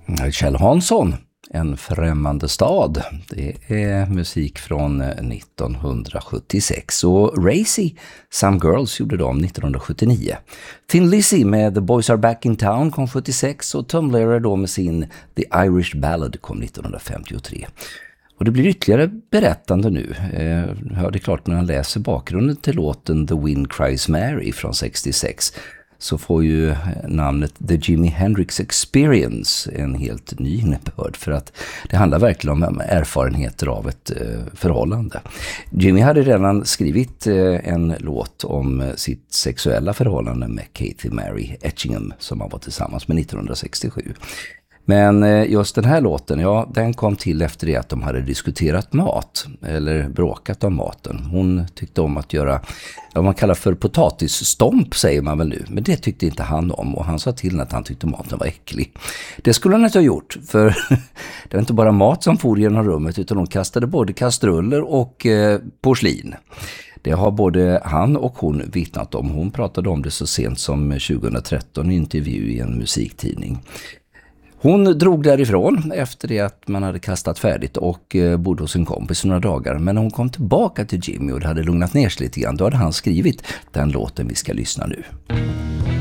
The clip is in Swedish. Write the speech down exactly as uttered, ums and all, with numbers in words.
Kjell Hansson, En främmande stad. Det är musik från nittonhundrasjuttiosex. Och Racy, Some Girls gjorde de nittonhundrasjuttionio. Thin Lizzy med The Boys Are Back in Town kom sjuttiosex och Tom Lehrer då med sin The Irish Ballad kom nittonhundrafemtiotre. Och det blir ytterligare berättande nu. Eh, hör det klart när han läser bakgrunden till låten The Wind Cries Mary från sextiosex. Så får ju namnet The Jimi Hendrix Experience en helt ny innebörd, för att det handlar verkligen om erfarenheter av ett eh, förhållande. Jimi hade redan skrivit eh, en låt om sitt sexuella förhållande med Katie Mary Etchingham som han var tillsammans med nittonhundrasextiosju. Men just den här låten, ja, den kom till efter det att de hade diskuterat mat, eller bråkat om maten. Hon tyckte om att göra vad man kallar för potatisstomp, säger man väl nu. Men det tyckte inte han om, och han sa till att han tyckte maten var äcklig. Det skulle han inte ha gjort, för det var inte bara mat som for genom rummet, utan de kastade både kastruller och eh, porslin. Det har både han och hon vittnat om. Hon pratade om det så sent som tjugohundratretton i en intervju i en musiktidning. Hon drog därifrån efter det att man hade kastat färdigt och bodde hos en kompis några dagar. Men när hon kom tillbaka till Jimmy och det hade lugnat ner sig lite grann, då hade han skrivit den låten vi ska lyssna nu.